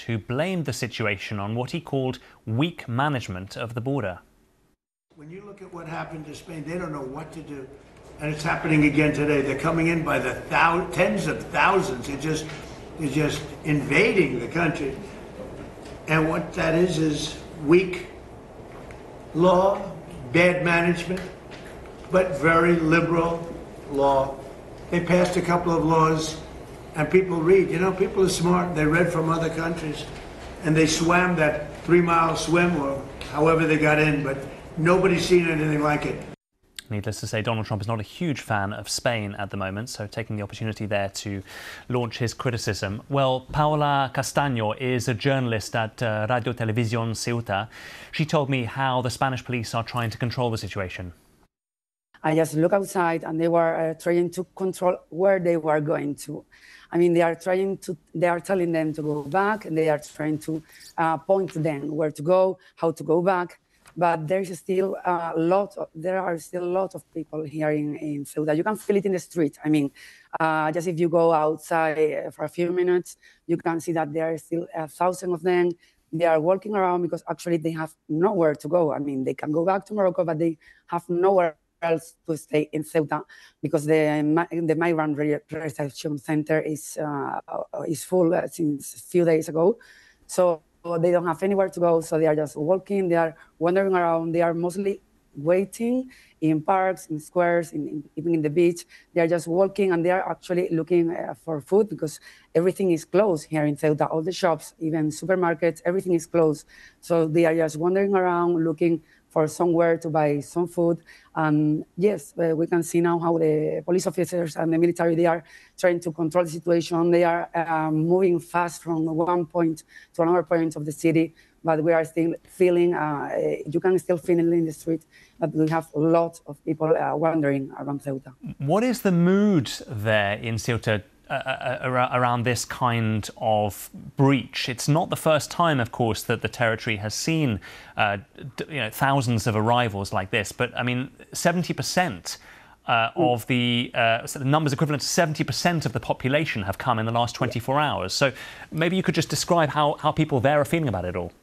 who blamed the situation on what he called weak management of the border. When you look at what happened to Spain, they don't know what to do. And it's happening again today. They're coming in by the tens of thousands. They're just invading the country. And what that is weak law, bad management, but very liberal law. They passed a couple of laws, and people read. You know, people are smart. They read from other countries, and they swam that 3-mile swim or however they got in, but nobody's seen anything like it. Needless to say, Donald Trump is not a huge fan of Spain at the moment, so taking the opportunity there to launch his criticism. Well, Paola Castaño is a journalist at Radio Televisión Ceuta. She told me how the Spanish police are trying to control the situation. I just look outside and they were trying to control where they were going to. I mean, they are telling them to go back, and they are trying to point to them where to go, how to go back. But there are still a lot of people here in Ceuta. You can feel it in the street. I mean, just if you go outside for a few minutes, you can see that there are still 1,000 of them. They are walking around because actually they have nowhere to go. I mean, they can go back to Morocco, but they have nowhere else to stay in Ceuta because the migrant reception center is full since a few days ago. So they don't have anywhere to go, so they are just walking, they are wandering around, they are mostly waiting in parks, in squares, even in the beach. They are just walking, and they are actually looking for food because everything is closed here in Ceuta. All the shops, even supermarkets, everything is closed. So they are just wandering around looking for somewhere to buy some food. Yes, we can see now how the police officers and the military, they are trying to control the situation. They are moving fast from one point to another point of the city, but we are still feeling, you can still feel it in the street, that we have a lot of people wandering around Ceuta. What is the mood there in Ceuta around this kind of breach? It's not the first time, of course, that the territory has seen thousands of arrivals like this, but I mean 70% of the numbers equivalent to 70% of the population have come in the last 24 hours. So maybe you could just describe how people there are feeling about it all.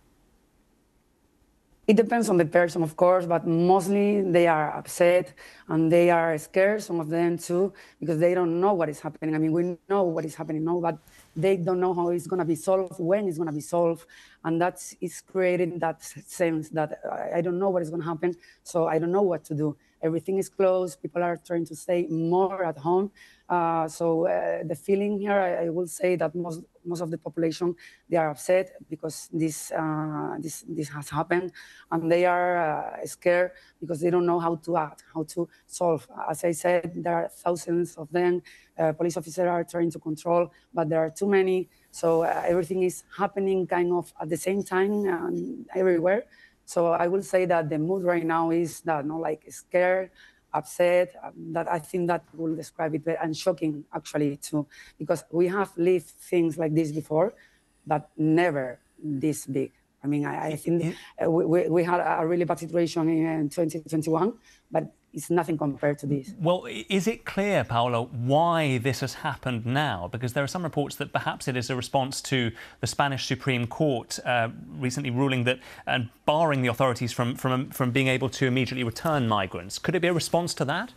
It depends on the person, of course, but mostly they are upset and they are scared, some of them too, because they don't know what is happening. I mean, we know what is happening now, but they don't know how it's going to be solved, when it's going to be solved. And that is creating that sense that I don't know what is going to happen, so I don't know what to do. Everything is closed. People are trying to stay more at home. So the feeling here, I will say that most of the population, they are upset because this has happened, and they are scared because they don't know how to act, how to solve. As I said, there are thousands of them. Police officers are trying to control, but there are too many. So everything is happening kind of at the same time everywhere. So I will say that the mood right now is that, like scared, upset, that I think that will describe it better, and shocking actually too, because we have lived things like this before, but never this big. I mean, I think we had a really bad situation in 2021, but it's nothing compared to this. Well, is it clear, Paola, why this has happened now? Because there are some reports that perhaps it is a response to the Spanish Supreme Court recently ruling that and barring the authorities from being able to immediately return migrants. Could it be a response to that?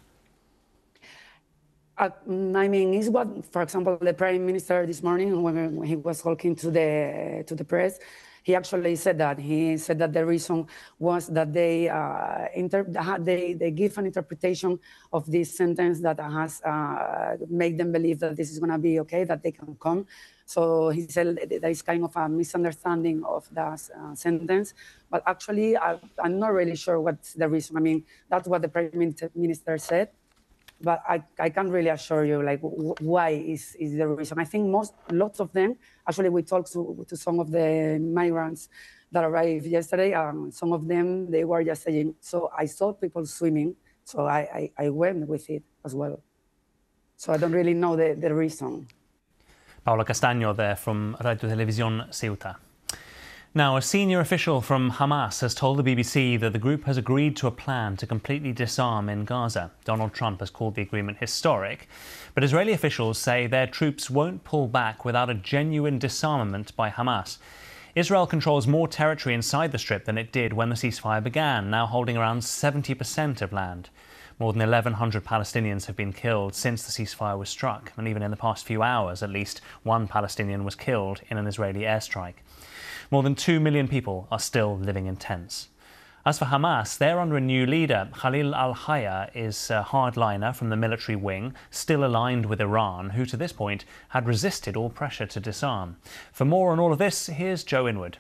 I mean, it's what, for example, the Prime Minister this morning, when he was talking to the press, he actually said that. He said that the reason was that they give an interpretation of this sentence that has made them believe that this is going to be okay, that they can come. So he said there is kind of a misunderstanding of that sentence. But actually, I'm not really sure what's the reason. I mean, that's what the Prime Minister said. But I can't really assure you, like, why is the reason. I think lots of them, actually we talked to some of the migrants that arrived yesterday, some of them, they were just saying, so I saw people swimming, so I went with it as well. So I don't really know the reason. Paola Castaño there from Radio Televisión Ceuta. Now, a senior official from Hamas has told the BBC that the group has agreed to a plan to completely disarm in Gaza. Donald Trump has called the agreement historic, but Israeli officials say their troops won't pull back without a genuine disarmament by Hamas. Israel controls more territory inside the Strip than it did when the ceasefire began, now holding around 70% of land. More than 1,100 Palestinians have been killed since the ceasefire was struck, and even in the past few hours, at least one Palestinian was killed in an Israeli airstrike. More than 2 million people are still living in tents. As for Hamas, they're under a new leader. Khalil al-Hayya is a hardliner from the military wing, still aligned with Iran, who to this point had resisted all pressure to disarm. For more on all of this, here's Joe Inwood.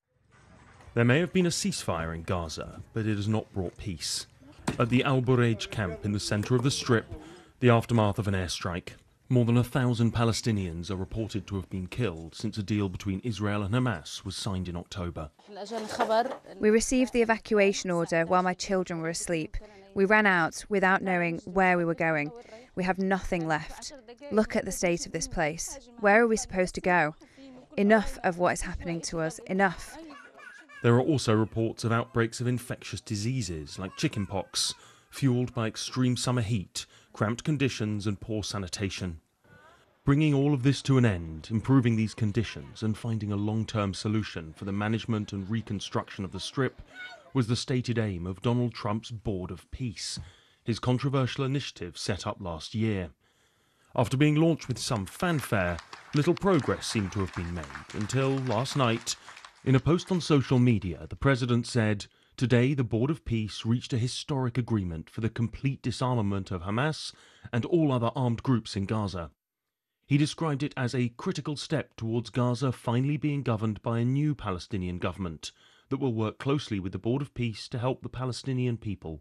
There may have been a ceasefire in Gaza, but it has not brought peace. At the Al-Bureij camp in the centre of the Strip, the aftermath of an airstrike, more than 1,000 Palestinians are reported to have been killed since a deal between Israel and Hamas was signed in October. We received the evacuation order while my children were asleep. We ran out without knowing where we were going. We have nothing left. Look at the state of this place. Where are we supposed to go? Enough of what is happening to us. Enough. There are also reports of outbreaks of infectious diseases like chickenpox, fueled by extreme summer heat, cramped conditions and poor sanitation. Bringing all of this to an end, improving these conditions and finding a long-term solution for the management and reconstruction of the Strip was the stated aim of Donald Trump's Board of Peace, his controversial initiative set up last year. After being launched with some fanfare, little progress seemed to have been made until last night. In a post on social media, the president said, "Today the Board of Peace reached a historic agreement for the complete disarmament of Hamas and all other armed groups in Gaza." He described it as a critical step towards Gaza finally being governed by a new Palestinian government that will work closely with the Board of Peace to help the Palestinian people.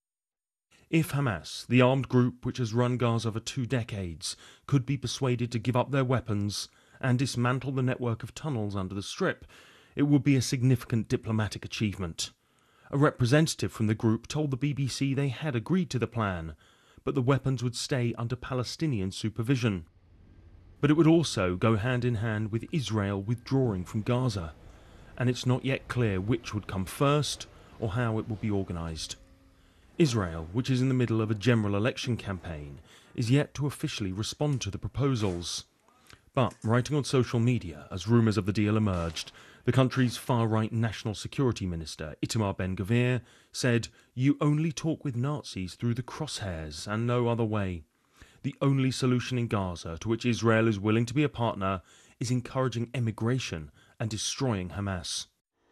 If Hamas, the armed group which has run Gaza for 2 decades, could be persuaded to give up their weapons and dismantle the network of tunnels under the Strip, it would be a significant diplomatic achievement. A representative from the group told the BBC they had agreed to the plan, but the weapons would stay under Palestinian supervision. But it would also go hand in hand with Israel withdrawing from Gaza, and it's not yet clear which would come first or how it will be organised. Israel, which is in the middle of a general election campaign, is yet to officially respond to the proposals. But writing on social media as rumours of the deal emerged, the country's far-right National Security Minister, Itamar Ben-Gvir, said, "You only talk with Nazis through the crosshairs and no other way. The only solution in Gaza to which Israel is willing to be a partner is encouraging emigration and destroying Hamas."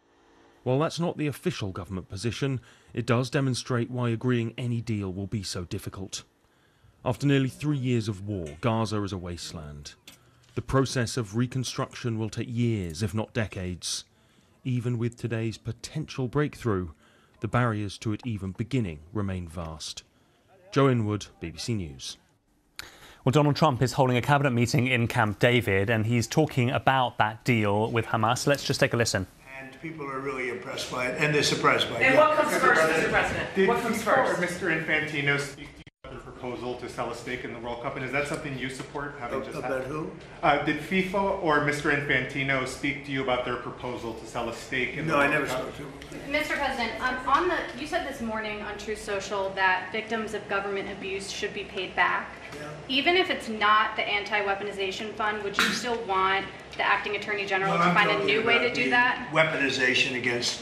While that's not the official government position, it does demonstrate why agreeing any deal will be so difficult. After nearly 3 years of war, Gaza is a wasteland. The process of reconstruction will take years, if not decades. Even with today's potential breakthrough, the barriers to it even beginning remain vast. Joe Inwood, BBC News. Well, Donald Trump is holding a cabinet meeting in Camp David, and he's talking about that deal with Hamas. Let's just take a listen. And people are really impressed by it, and they're surprised by it. And Yeah. what comes first, Mr. President? What comes first? Mr. Infantino speak to you about the proposal to sell a stake in the World Cup, and is that something you support? Having just About who? Did FIFA or Mr. Infantino speak to you about their proposal to sell a stake in the No, World I never Cup? spoke to him. Mr. President, you said this morning on Truth Social that victims of government abuse should be paid back. Yeah. Even if it's not the anti-weaponization fund, would you still want the acting attorney general Well, to I'm find a talking new way about to do the that? Weaponization against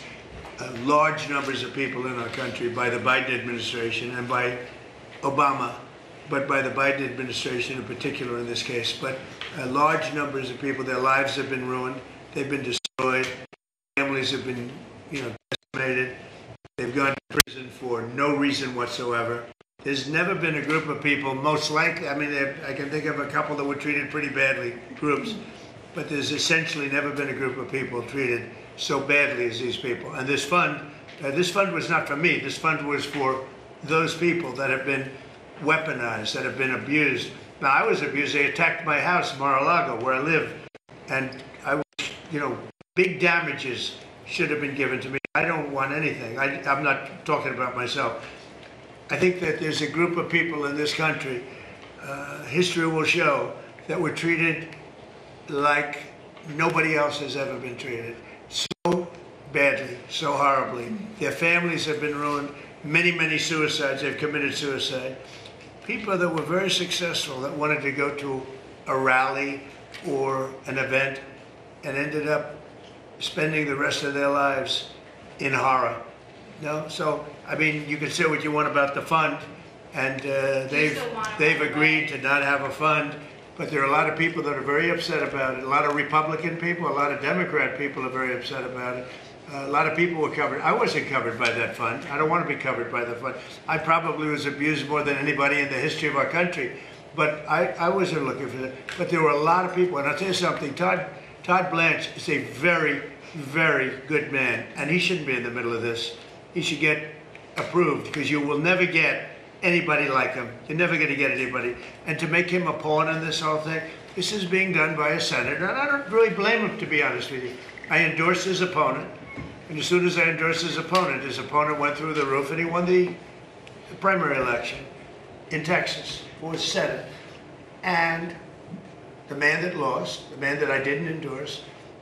large numbers of people in our country by the Biden administration and by Obama, but by the Biden administration in particular in this case. But large numbers of people, their lives have been ruined, they've been destroyed, families have been, decimated, they've gone to prison for no reason whatsoever. There's never been a group of people, most likely, I can think of a couple that were treated pretty badly, groups, but there's essentially never been a group of people treated so badly as these people. And this fund was not for me. This fund was for those people that have been weaponized, that have been abused. Now, I was abused. They attacked my house in Mar-a-Lago, where I live. And big damages should have been given to me. I don't want anything. I'm not talking about myself. I think that there's a group of people in this country, history will show, that were treated like nobody else has ever been treated. So badly, so horribly. Their families have been ruined. Many, many suicides. They've committed suicide. People that were very successful that wanted to go to a rally or an event and ended up spending the rest of their lives in horror. No, so I mean, you can say what you want about the fund, and they've agreed to not have a fund. But there are a lot of people that are very upset about it. A lot of Republican people, a lot of Democrat people are very upset about it. A lot of people were covered. I wasn't covered by that fund. I don't want to be covered by the fund. I probably was abused more than anybody in the history of our country. But I wasn't looking for that. But there were a lot of people. And I'll tell you something, Todd Blanche is a very, very good man. And he shouldn't be in the middle of this. He should get approved, because you will never get anybody like him. You're never going to get anybody. And to make him a pawn in this whole thing, this is being done by a senator. And I don't really blame him, to be honest with you. I endorsed his opponent. And as soon as I endorsed his opponent went through the roof, and he won the primary election in Texas for Senate. And the man that lost, the man that I didn't endorse,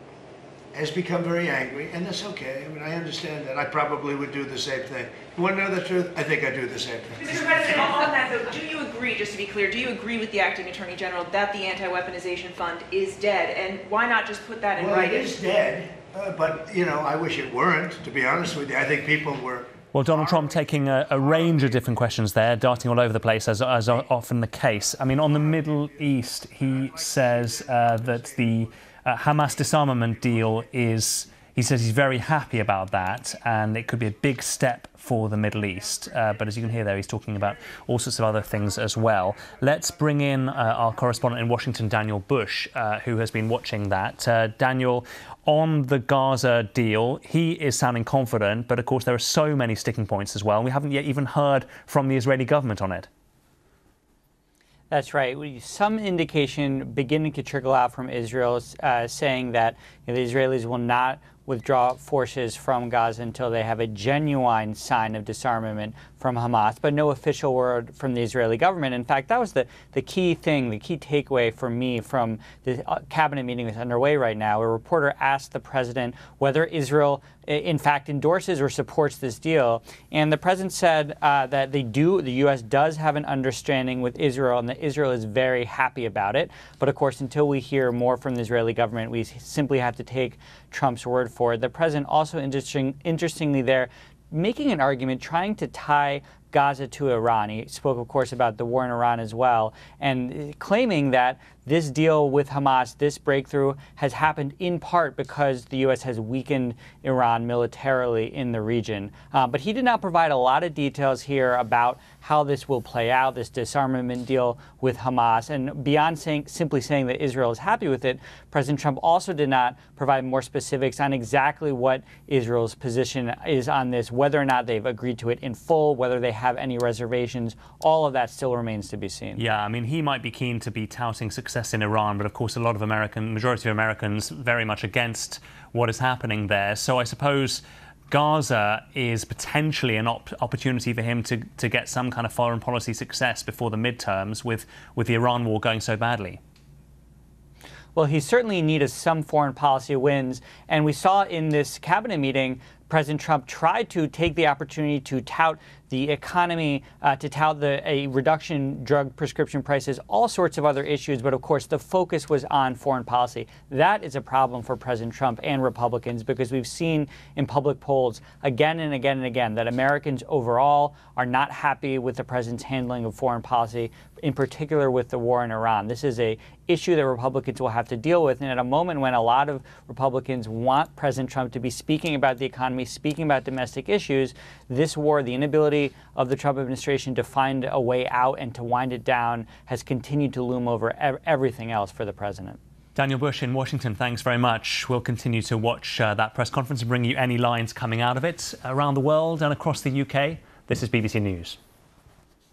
has become very angry, and that's okay. I mean, I understand that. I probably would do the same thing. You want to know the truth? I think I do the same thing. Mr. President, on that though, do you agree, just to be clear, do you agree with the acting Attorney General that the anti-weaponization fund is dead? And why not just put that in writing? Well, it is dead, but, you know, I wish it weren't, to be honest with you. I think people were... Well, Donald Trump taking a range of different questions there, darting all over the place, as often the case. I mean, on the Middle East, he says that the Hamas disarmament deal is, he says he's very happy about that, and it could be a big step for the Middle East. But as you can hear there, he's talking about all sorts of other things as well. Let's bring in our correspondent in Washington, Daniel Bush, who has been watching that. Daniel, on the Gaza deal, he is sounding confident, but of course there are so many sticking points as well. We haven't yet even heard from the Israeli government on it. That's right. Some indication beginning to trickle out from Israel saying that the Israelis will not withdraw forces from Gaza until they have a genuine sign of disarmament from Hamas, but no official word from the Israeli government. In fact, that was the key thing, the key takeaway for me from the cabinet meeting that's underway right now. A reporter asked the president whether Israel in fact endorses or supports this deal. And the president said that the U.S. does have an understanding with Israel and that Israel is very happy about it. But of course, until we hear more from the Israeli government, we simply have to take Trump's word for it. The president also, interestingly there, making an argument, trying to tie Gaza to Iran. He spoke, of course, about the war in Iran as well, and claiming that this deal with Hamas, this breakthrough, has happened in part because the U.S. has weakened Iran militarily in the region. But he did not provide a lot of details here about how this will play out, this disarmament deal with Hamas. And beyond simply saying that Israel is happy with it, President Trump also did not provide more specifics on exactly what Israel's position is on this, whether or not they've agreed to it in full, whether they have any reservations. All of that still remains to be seen. Yeah, I mean, he might be keen to be touting success in Iran, but of course a lot of majority of Americans very much against what is happening there. So I suppose Gaza is potentially an opportunity for him to get some kind of foreign policy success before the midterms with the Iran war going so badly. Well, he certainly needed some foreign policy wins, and we saw in this cabinet meeting President Trump tried to take the opportunity to tout the economy, to tout a reduction in drug prescription prices, all sorts of other issues. But of course, the focus was on foreign policy. That is a problem for President Trump and Republicans, because we've seen in public polls again and again and again that Americans overall are not happy with the president's handling of foreign policy, in particular with the war in Iran. This is an issue that Republicans will have to deal with. And at a moment when a lot of Republicans want President Trump to be speaking about the economy, speaking about domestic issues, this war, the inability of the Trump administration to find a way out and to wind it down, has continued to loom over everything else for the president. Daniel Bush in Washington, thanks very much. We'll continue to watch that press conference and bring you any lines coming out of it around the world and across the UK. This is BBC News.